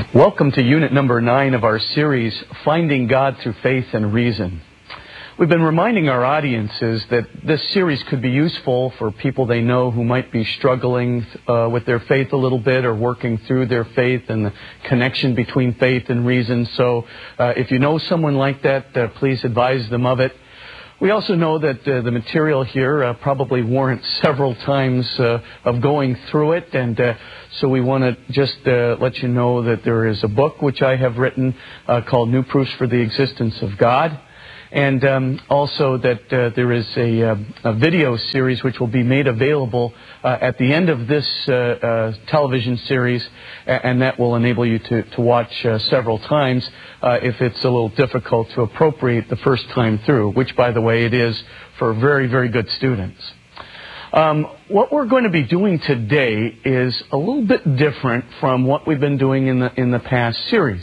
Welcome to unit number 9 of our series, Finding God Through Faith and Reason. We've been reminding our audiences that this series could be useful for people they know who might be struggling with their faith a little bit or working through their faith and the connection between faith and reason. So if you know someone like that, please advise them of it. We also know that the material here probably warrants several times of going through it, and so we want to just let you know that there is a book which I have written called New Proofs for the Existence of God, and also that there is a video series which will be made available at the end of this television series, and that will enable you to watch several times if it's a little difficult to appropriate the first time through, which, by the way, it is for very, very good students. What we're going to be doing today is a little bit different from what we've been doing in the past series.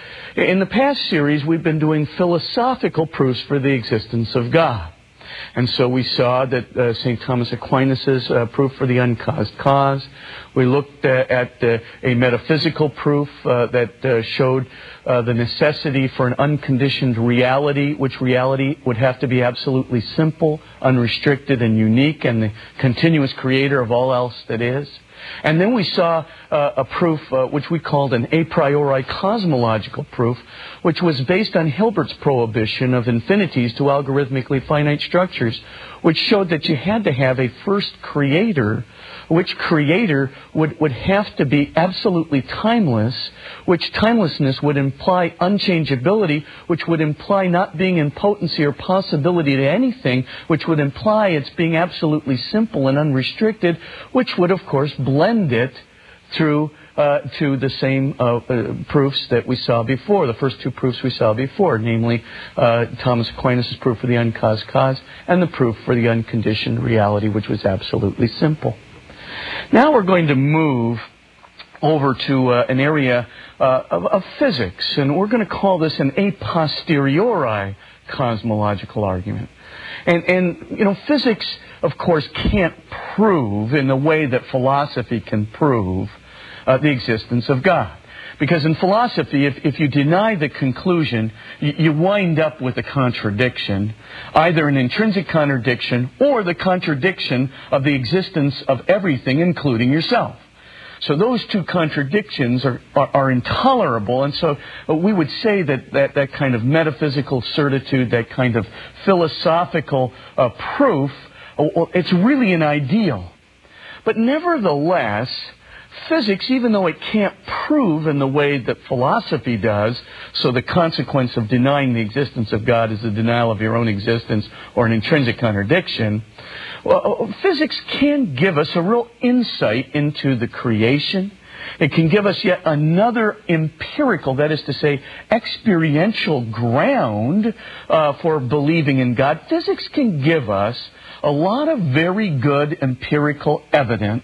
In the past series, we've been doing philosophical proofs for the existence of God. And so we saw that St. Thomas Aquinas' proof for the uncaused cause. We looked at a metaphysical proof that showed the necessity for an unconditioned reality, which reality would have to be absolutely simple, unrestricted, and unique, and the continuous creator of all else that is. And then we saw a proof which we called an a priori cosmological proof, which was based on Hilbert's prohibition of infinities to algorithmically finite structures, which showed that you had to have a first creator, which creator would have to be absolutely timeless, which timelessness would imply unchangeability, which would imply not being in potency or possibility to anything, which would imply it's being absolutely simple and unrestricted, which would, of course, blend it through to the same proofs that we saw before, the first two proofs we saw before, namely Thomas Aquinas' proof for the uncaused cause and the proof for the unconditioned reality, which was absolutely simple. Now we're going to move over to an area of physics, and we're going to call this an a posteriori cosmological argument. And you know, physics, of course, can't prove in the way that philosophy can prove the existence of God. Because in philosophy, if you deny the conclusion, you wind up with a contradiction, either an intrinsic contradiction or the contradiction of the existence of everything, including yourself. So those two contradictions are intolerable, and so we would say that kind of metaphysical certitude, that kind of philosophical proof, it's really an ideal. But nevertheless, physics, even though it can't prove in the way that philosophy does, so the consequence of denying the existence of God is the denial of your own existence or an intrinsic contradiction, well, physics can give us a real insight into the creation. It can give us yet another empirical, that is to say, experiential ground for believing in God. Physics can give us a lot of very good empirical evidence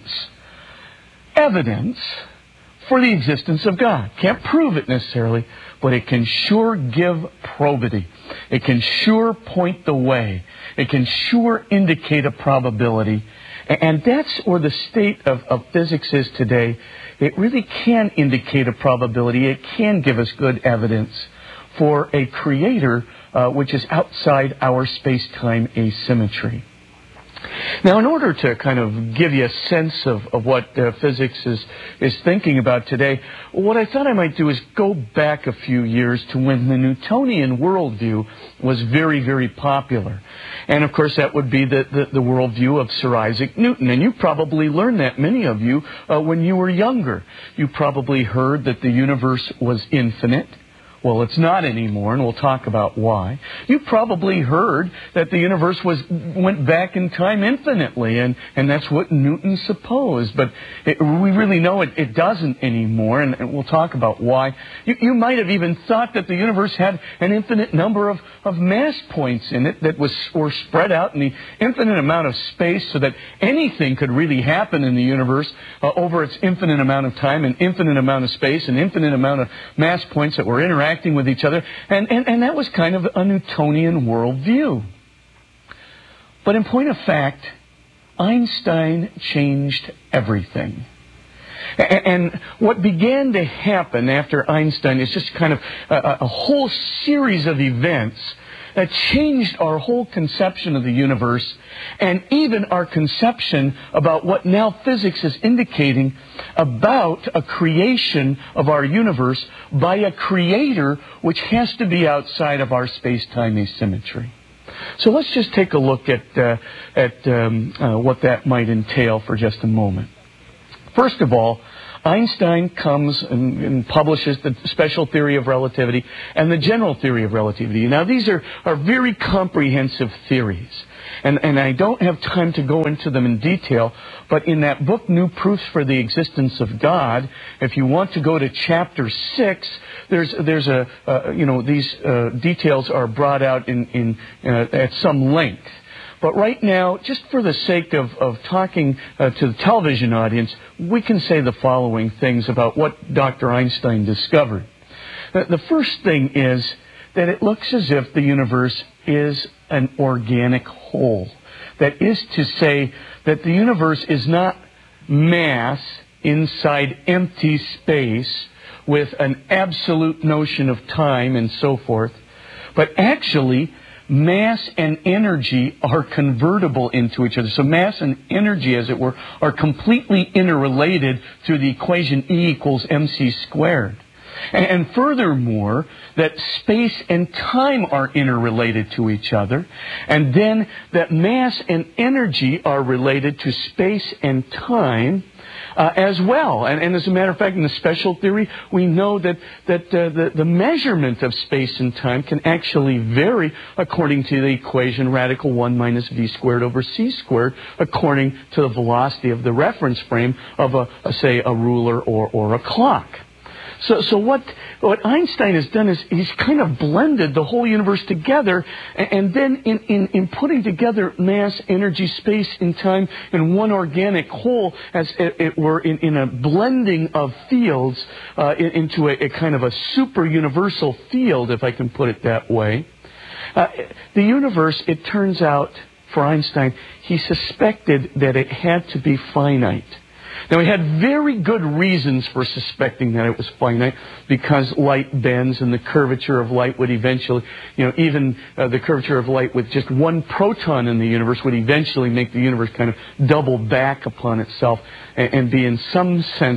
for the existence of God. Can't prove it necessarily, but it can sure give probity. It can sure point the way. It can sure indicate a probability. And that's where the state of physics is today. It really can indicate a probability. It can give us good evidence for a creator which is outside our space-time asymmetry. Now, in order to kind of give you a sense of what physics is thinking about today, what I thought I might do is go back a few years to when the Newtonian worldview was very, very popular. And, of course, that would be the worldview of Sir Isaac Newton. And you probably learned that, many of you, when you were younger. You probably heard that the universe was infinite. Well, it's not anymore, and we'll talk about why. You probably heard that the universe went back in time infinitely, and that's what Newton supposed. But we really know it doesn't anymore, and we'll talk about why. You might have even thought that the universe had an infinite number of mass points in it that were spread out in the infinite amount of space, so that anything could really happen in the universe over its infinite amount of time, an infinite amount of space, an infinite amount of mass points that were interacting with each other, and that was kind of a Newtonian worldview. But in point of fact, Einstein changed everything. And what began to happen after Einstein is just kind of a whole series of events that changed our whole conception of the universe and even our conception about what now physics is indicating about a creation of our universe by a creator which has to be outside of our space-time asymmetry. So let's just take a look at what that might entail for just a moment. First of all, Einstein comes and publishes the special theory of relativity and the general theory of relativity. Now, these are very comprehensive theories. And I don't have time to go into them in detail, but in that book, New Proofs for the Existence of God, if you want to go to chapter 6, these details are brought out at some length. But right now, just for the sake of talking to the television audience, we can say the following things about what Dr. Einstein discovered. The first thing is that it looks as if the universe is an organic whole. That is to say that the universe is not mass inside empty space with an absolute notion of time and so forth, but actually mass and energy are convertible into each other. So mass and energy, as it were, are completely interrelated through the equation E equals mc squared. And furthermore, that space and time are interrelated to each other, and then that mass and energy are related to space and time as well. And as a matter of fact, in the special theory, we know that the measurement of space and time can actually vary according to the equation radical 1 minus v squared over c squared, according to the velocity of the reference frame of say a ruler or a clock. So what Einstein has done is he's kind of blended the whole universe together, and then in putting together mass, energy, space, and time in one organic whole, as it were, in a blending of fields into a kind of a super universal field, if I can put it that way. The universe, it turns out, for Einstein, he suspected that it had to be finite. Now, he had very good reasons for suspecting that it was finite, because light bends and the curvature of light would eventually, even the curvature of light with just one proton in the universe would eventually make the universe kind of double back upon itself and be in some sense,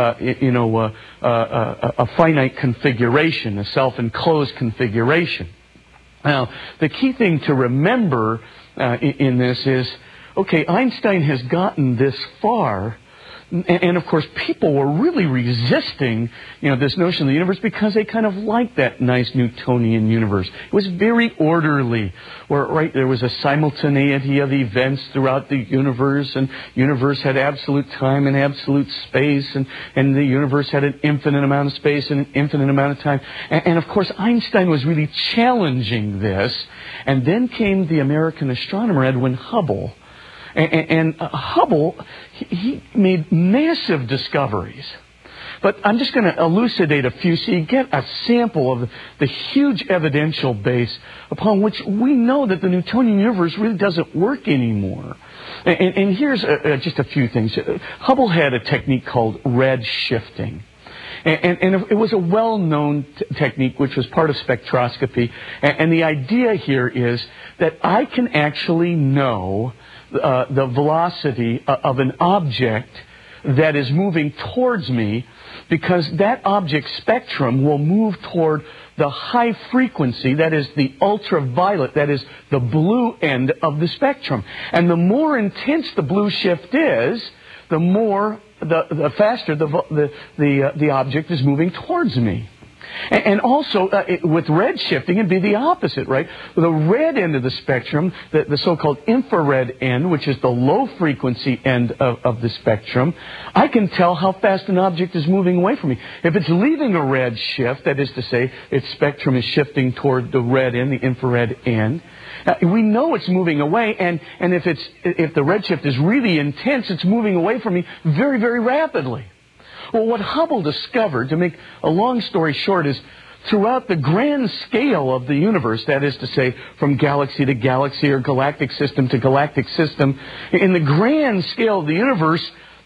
a finite configuration, a self-enclosed configuration. Now, the key thing to remember in this is, okay, Einstein has gotten this far. And of course, people were really resisting, this notion of the universe because they kind of liked that nice Newtonian universe. It was very orderly, where there was a simultaneity of events throughout the universe, and universe had absolute time and absolute space, and the universe had an infinite amount of space and an infinite amount of time. And of course, Einstein was really challenging this. And then came the American astronomer Edwin Hubble. And Hubble, he made massive discoveries. But I'm just going to elucidate a few so you get a sample of the huge evidential base upon which we know that the Newtonian universe really doesn't work anymore. And here's just a few things. Hubble had a technique called red shifting. And it was a well-known technique which was part of spectroscopy. And the idea here is that I can actually know the velocity of an object that is moving towards me, because that object's spectrum will move toward the high frequency, that is the ultraviolet, that is the blue end of the spectrum. And the more intense the blue shift is, the faster the object is moving towards me. And also, with red shifting, it'd be the opposite, right? The red end of the spectrum, the so-called infrared end, which is the low-frequency end of the spectrum, I can tell how fast an object is moving away from me. If it's leaving a red shift, that is to say, its spectrum is shifting toward the red end, the infrared end, we know it's moving away, and if the red shift is really intense, it's moving away from me very, very rapidly. Well, what Hubble discovered, to make a long story short, is throughout the grand scale of the universe, that is to say, from galaxy to galaxy or galactic system to galactic system, in the grand scale of the universe,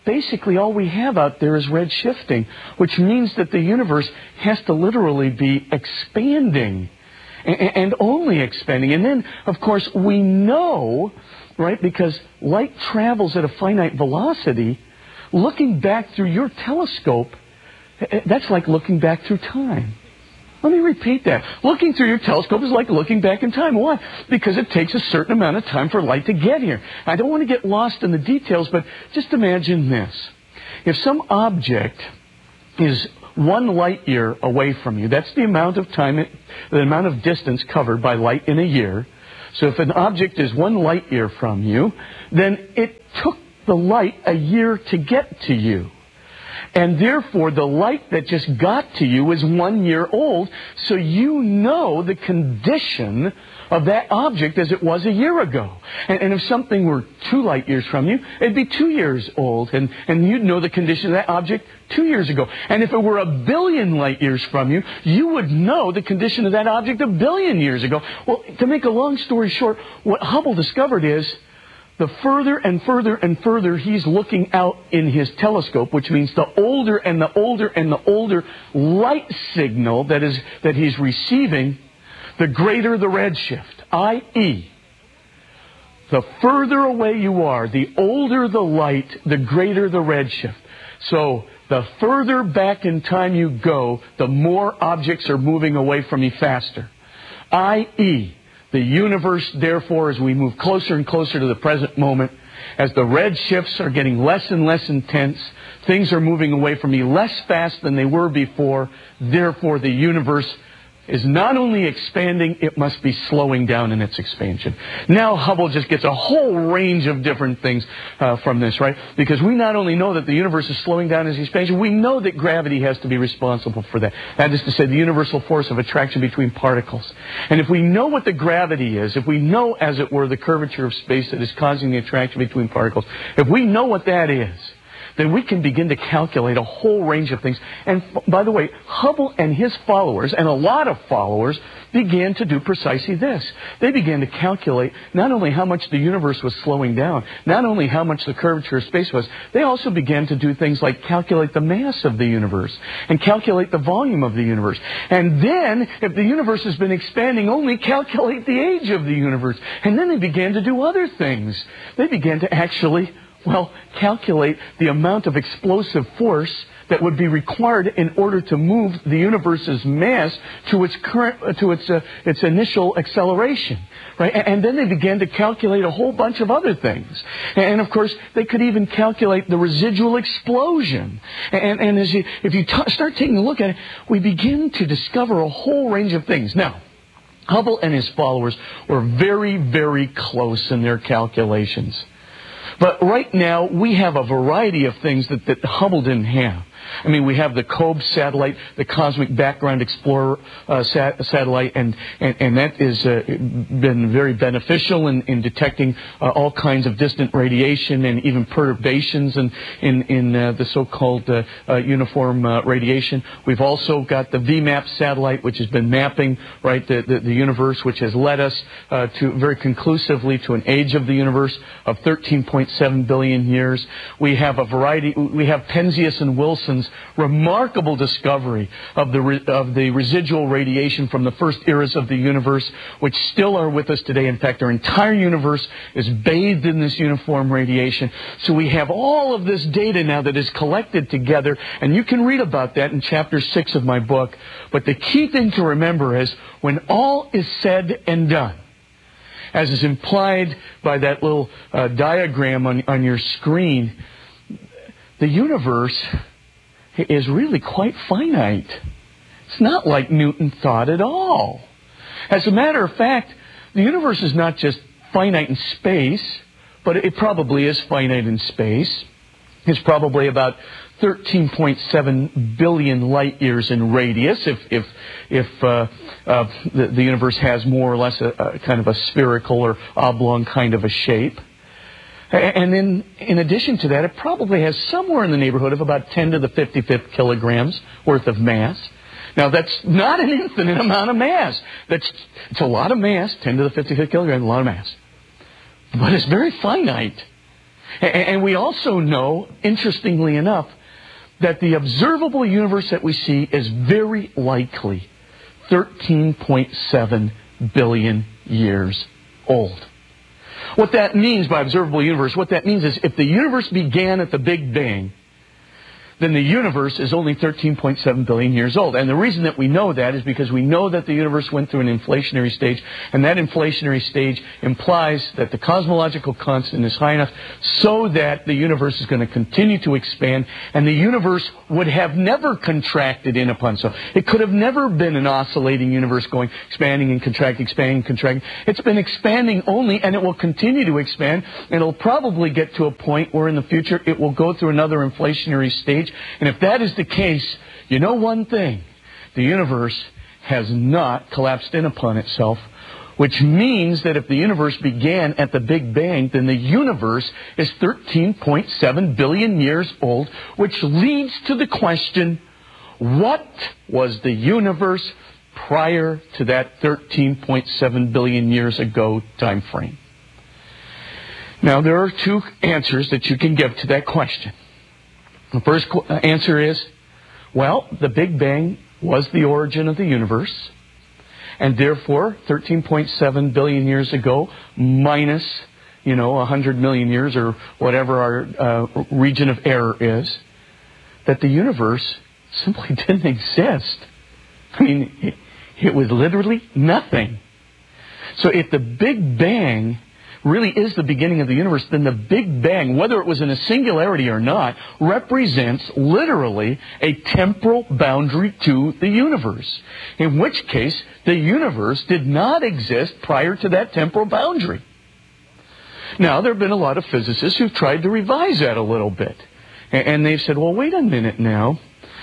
basically all we have out there is red shifting, which means that the universe has to literally be expanding and only expanding. And then, of course, we know, right, because light travels at a finite velocity, looking back through your telescope, that's like looking back through time. Let me repeat that. Looking through your telescope is like looking back in time. Why? Because it takes a certain amount of time for light to get here. I don't want to get lost in the details, but just imagine this. If some object is 1 light year away from you, that's the amount of time, the amount of distance covered by light in a year. So if an object is 1 light year from you, then it took the light a year to get to you. And therefore, the light that just got to you is 1 year old, so you know the condition of that object as it was a year ago. And if something were 2 light years from you, it'd be 2 years old, and you'd know the condition of that object 2 years ago. And if it were 1 billion light years from you, you would know the condition of that object 1 billion years ago. Well, to make a long story short, what Hubble discovered is, the further and further and further he's looking out in his telescope, which means the older and the older and the older light signal that he's receiving, the greater the redshift, i.e., the further away you are, the older the light, the greater the redshift. So the further back in time you go, the more objects are moving away from you faster, i.e., the universe, therefore, as we move closer and closer to the present moment, as the red shifts are getting less and less intense, things are moving away from me less fast than they were before. Therefore, the universe is not only expanding, it must be slowing down in its expansion. Now Hubble just gets a whole range of different things from this, right? Because we not only know that the universe is slowing down in its expansion, we know that gravity has to be responsible for that. That is to say, the universal force of attraction between particles. And if we know what the gravity is, if we know, as it were, the curvature of space that is causing the attraction between particles, if we know what that is, then we can begin to calculate a whole range of things. And by the way, Hubble and his followers, and a lot of followers, began to do precisely this. They began to calculate not only how much the universe was slowing down, not only how much the curvature of space was, they also began to do things like calculate the mass of the universe and calculate the volume of the universe. And then, if the universe has been expanding, only calculate the age of the universe. And then they began to do other things. They began to actually, calculate the amount of explosive force that would be required in order to move the universe's mass to its initial acceleration, right? And then they began to calculate a whole bunch of other things. And of course, they could even calculate the residual explosion. And if you start taking a look at it, we begin to discover a whole range of things. Now, Hubble and his followers were very, very close in their calculations. But right now, we have a variety of things that Hubble didn't have. I mean, we have the COBE satellite, the Cosmic Background Explorer satellite, and that has been very beneficial in detecting all kinds of distant radiation and even perturbations in the so-called uniform radiation. We've also got the VMAP satellite, which has been mapping the universe, which has led us to very conclusively to an age of the universe of 13.7 billion years. We have a variety. We have Penzias and Wilson's remarkable discovery of the residual radiation from the first eras of the universe, which still are with us today. In fact, our entire universe is bathed in this uniform radiation. So we have all of this data now that is collected together, and you can read about that in chapter 6 of my book. But the key thing to remember is, when all is said and done, as is implied by that little diagram on your screen, the universe is really quite finite. It's not like Newton thought at all. As a matter of fact, the universe is not just finite in space, but it probably is finite in space. It's probably about 13.7 billion light years in radius, if the universe has more or less a kind of a spherical or oblong kind of a shape. And then, in addition to that, it probably has somewhere in the neighborhood of about 10 to the 55th kilograms worth of mass. Now, that's not an infinite amount of mass. It's a lot of mass, 10 to the 55th kilogram, a lot of mass. But it's very finite. And we also know, interestingly enough, that the observable universe that we see is very likely 13.7 billion years old. What that means by observable universe, what that means is if the universe began at the Big Bang, then the universe is only 13.7 billion years old. And the reason that we know that is because we know that the universe went through an inflationary stage, and that inflationary stage implies that the cosmological constant is high enough so that the universe is going to continue to expand, and the universe would have never contracted in upon. So it could have never been an oscillating universe going, expanding and contracting, expanding and contracting. It's been expanding only, and it will continue to expand, and it'll probably get to a point where in the future it will go through another inflationary stage. And if that is the case, you know one thing, the universe has not collapsed in upon itself, which means that if the universe began at the Big Bang, then the universe is 13.7 billion years old, which leads to the question, what was the universe prior to that 13.7 billion years ago time frame? Now, there are two answers that you can give to that question. The first answer is, well, the Big Bang was the origin of the universe, and therefore 13.7 billion years ago minus, 100 million years or whatever our region of error is, that the universe simply didn't exist. I mean, it was literally nothing. So if the Big Bang really is the beginning of the universe, then the Big Bang, whether it was in a singularity or not, represents literally a temporal boundary to the universe. In which case, the universe did not exist prior to that temporal boundary. Now, there have been a lot of physicists who've tried to revise that a little bit. And they've said, well, wait a minute now.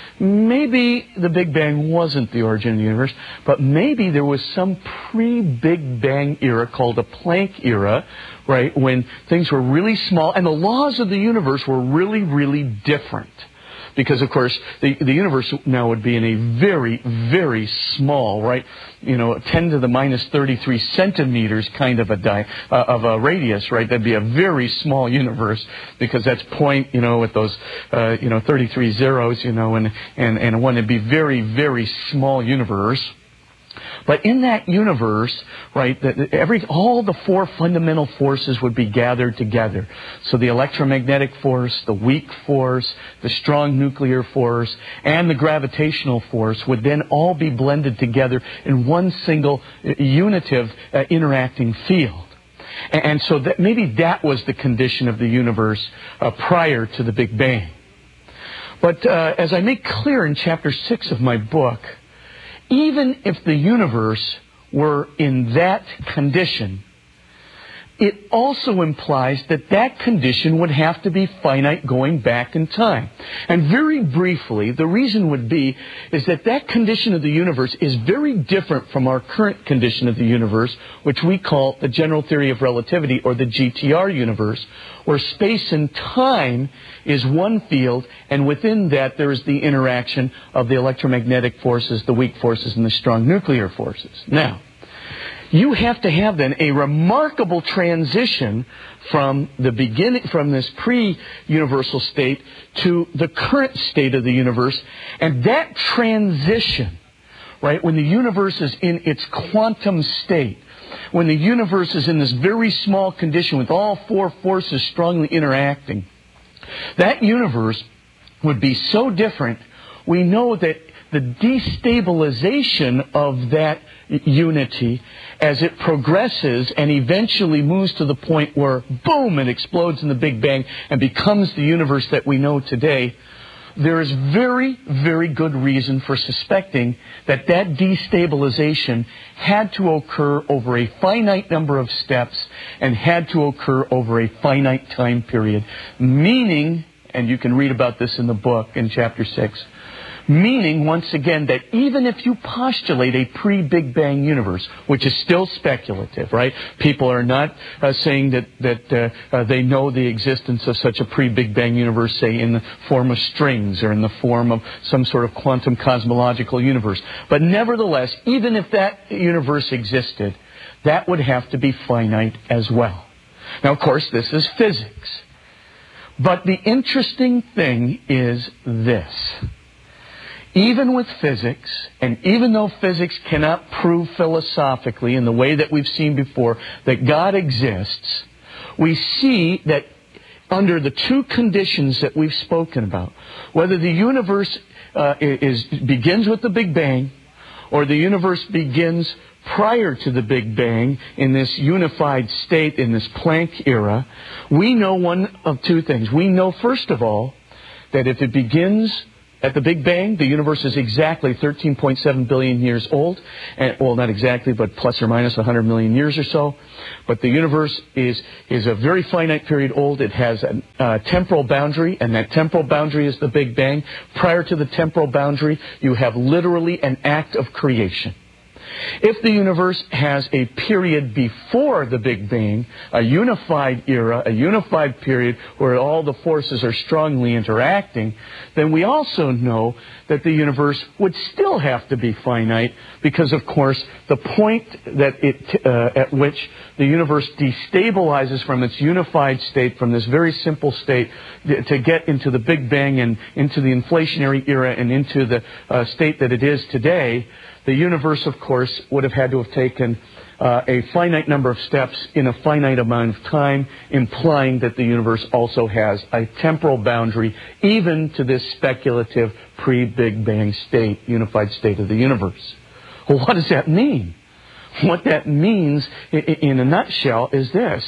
Maybe the Big Bang wasn't the origin of the universe, but maybe there was some pre-Big Bang era called a Planck era, right, when things were really small and the laws of the universe were really, really different. Because, of course, the universe now would be in a very, very small, right, 10 to the minus 33 centimeters kind of a radius, right? That'd be a very small universe because that's point, with those, 33 zeros, and one would be very, very small universe. But in that universe, right, all the four fundamental forces would be gathered together. So the electromagnetic force, the weak force, the strong nuclear force, and the gravitational force would then all be blended together in one single unitive interacting field. And so maybe that was the condition of the universe prior to the Big Bang. But as I make clear in chapter 6 of my book, even if the universe were in that condition, it also implies that that condition would have to be finite going back in time. And very briefly, the reason would be is that condition of the universe is very different from our current condition of the universe, which we call the general theory of relativity, or the GTR universe, where space and time is one field, and within that there is the interaction of the electromagnetic forces, the weak forces, and the strong nuclear forces. Now, you have to have then a remarkable transition from the beginning, from this pre-universal state to the current state of the universe. And that transition, right, when the universe is in its quantum state, when the universe is in this very small condition with all four forces strongly interacting, that universe would be so different. We know that the destabilization of that unity as it progresses and eventually moves to the point where, boom, it explodes in the Big Bang and becomes the universe that we know today, there is very, very good reason for suspecting that destabilization had to occur over a finite number of steps and had to occur over a finite time period. Meaning, and you can read about this in the book in chapter 6, meaning, once again, that even if you postulate a pre-Big Bang universe, which is still speculative, right? People are not saying that they know the existence of such a pre-Big Bang universe, say, in the form of strings or in the form of some sort of quantum cosmological universe. But nevertheless, even if that universe existed, that would have to be finite as well. Now, of course, this is physics. But the interesting thing is this. Even with physics, and even though physics cannot prove philosophically in the way that we've seen before that God exists, we see that under the two conditions that we've spoken about, whether the universe begins with the Big Bang, or the universe begins prior to the Big Bang in this unified state, in this Planck era, we know one of two things. We know, first of all, that if it begins at the Big Bang, the universe is exactly 13.7 billion years old. And, well, not exactly, but plus or minus 100 million years or so. But the universe is a very finite period old. It has a temporal boundary, and that temporal boundary is the Big Bang. Prior to the temporal boundary, you have literally an act of creation. If the universe has a period before the Big Bang, a unified era, a unified period where all the forces are strongly interacting, then we also know that the universe would still have to be finite because, of course, the point that at which the universe destabilizes from its unified state, from this very simple state, to get into the Big Bang and into the inflationary era and into the state that it is today, the universe, of course, would have had to have taken a finite number of steps in a finite amount of time, implying that the universe also has a temporal boundary, even to this speculative pre-Big Bang state, unified state of the universe. Well, what does that mean? What that means, in a nutshell, is this: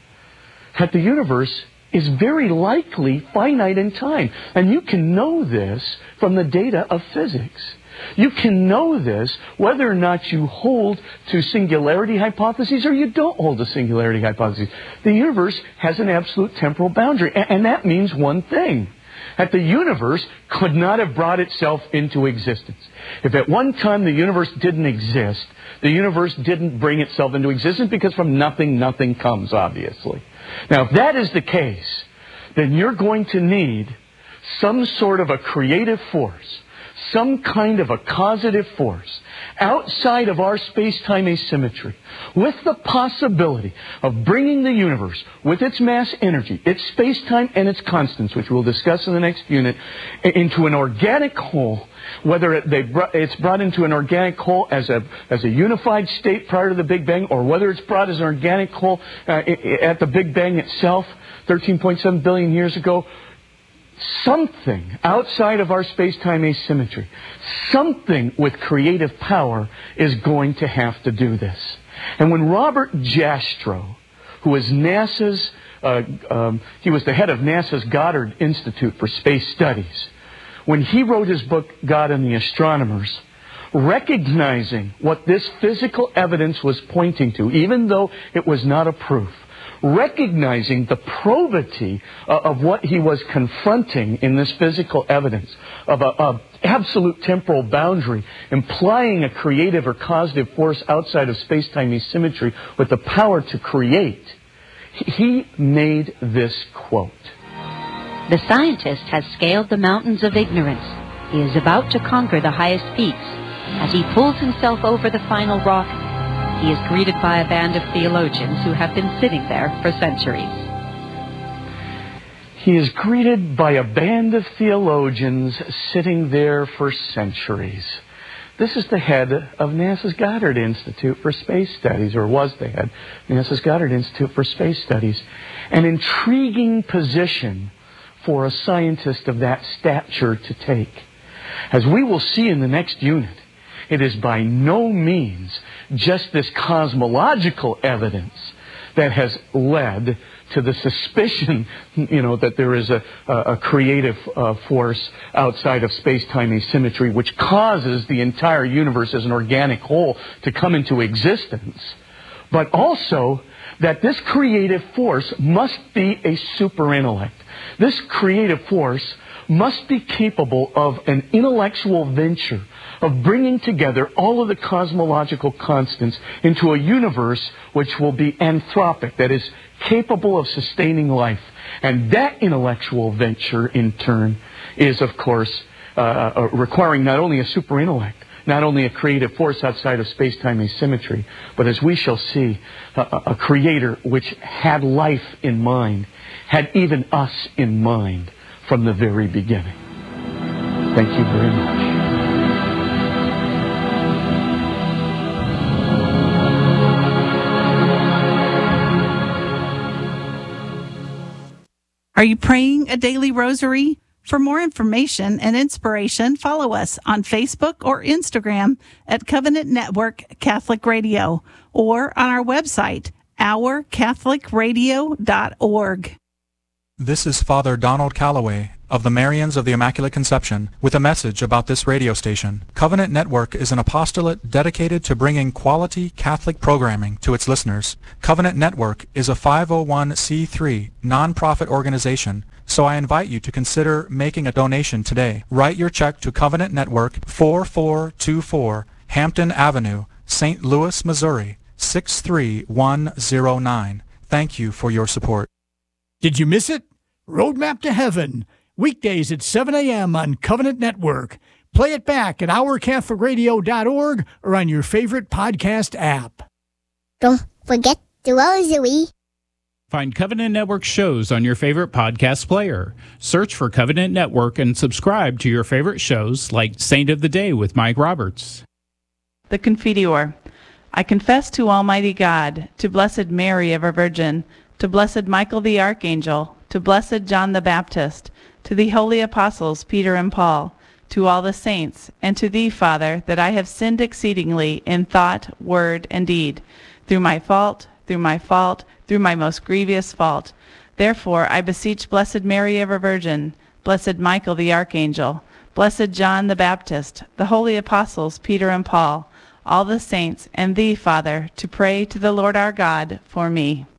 that the universe is very likely finite in time. And you can know this from the data of physics. You can know this whether or not you hold to singularity hypotheses or you don't hold to singularity hypotheses. The universe has an absolute temporal boundary, and that means one thing: that the universe could not have brought itself into existence. If at one time the universe didn't exist, the universe didn't bring itself into existence, because from nothing, nothing comes, obviously. Now, if that is the case, then you're going to need some sort of a creative force, some kind of a causative force outside of our space-time asymmetry, with the possibility of bringing the universe with its mass energy, its space-time and its constants, which we'll discuss in the next unit, into an organic whole, whether it's brought into an organic whole as a unified state prior to the Big Bang, or whether it's brought as an organic whole at the Big Bang itself 13.7 billion years ago. Something outside of our space-time asymmetry, something with creative power, is going to have to do this. And when Robert Jastrow, who is NASA's, he was the head of NASA's Goddard Institute for Space Studies, when he wrote his book, God and the Astronomers, recognizing what this physical evidence was pointing to, even though it was not a proof, recognizing the probity of what he was confronting in this physical evidence, of an absolute temporal boundary, implying a creative or causative force outside of space-time asymmetry with the power to create, he made this quote: "The scientist has scaled the mountains of ignorance. He is about to conquer the highest peaks. As he pulls himself over the final rock, he is greeted by a band of theologians who have been sitting there for centuries." He is greeted by a band of theologians sitting there for centuries. This is the head of NASA's Goddard Institute for Space Studies, or was the head of NASA's Goddard Institute for Space Studies. An intriguing position for a scientist of that stature to take. As we will see in the next unit, it is by no means just this cosmological evidence that has led to the suspicion, that there is a creative force outside of space-time asymmetry which causes the entire universe as an organic whole to come into existence, but also that this creative force must be a superintellect. This creative force must be capable of an intellectual venture of bringing together all of the cosmological constants into a universe which will be anthropic, that is, capable of sustaining life. And that intellectual venture, in turn, is, of course, requiring not only a superintellect, not only a creative force outside of space-time asymmetry, but as we shall see, a creator which had life in mind, had even us in mind from the very beginning. Thank you very much. Are you praying a daily rosary? For more information and inspiration, follow us on Facebook or Instagram at Covenant Network Catholic Radio or on our website, ourcatholicradio.org. This is Father Donald Calloway of the Marians of the Immaculate Conception with a message about this radio station. Covenant Network is an apostolate dedicated to bringing quality Catholic programming to its listeners. Covenant Network is a 501c3 nonprofit organization, so I invite you to consider making a donation today. Write your check to Covenant Network, 4424 Hampton Avenue, St. Louis, Missouri, 63109. Thank you for your support. Did you miss it? Roadmap to Heaven, weekdays at 7 a.m. on Covenant Network. Play it back at ourcatholicradio.org or on your favorite podcast app. Don't forget the rosary. Find Covenant Network shows on your favorite podcast player. Search for Covenant Network and subscribe to your favorite shows like Saint of the Day with Mike Roberts. The Confiteor. I confess to Almighty God, to Blessed Mary, ever Virgin, to Blessed Michael the Archangel, to Blessed John the Baptist, to the holy apostles Peter and Paul, to all the saints, and to thee, Father, that I have sinned exceedingly in thought, word, and deed, through my most grievous fault. Therefore I beseech Blessed Mary, ever Virgin, Blessed Michael the Archangel, Blessed John the Baptist, the holy apostles Peter and Paul, all the saints, and thee, Father, to pray to the Lord our God for me.